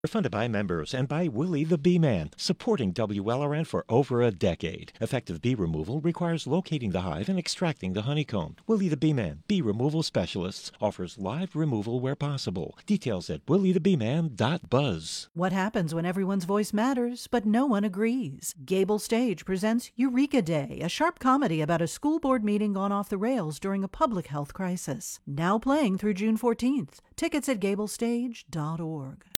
Funded by members and by Willie the Bee Man, supporting WLRN for over a decade. Effective bee removal requires locating the hive and extracting the honeycomb. Willie the Bee Man, Bee Removal Specialists, offers live removal where possible. Details at williethebeeman.buzz. What happens when everyone's voice matters, but no one agrees? Gable Stage presents Eureka Day, a sharp comedy about a school board meeting gone off the rails during a public health crisis. Now playing through June 14th. Tickets at gablestage.org.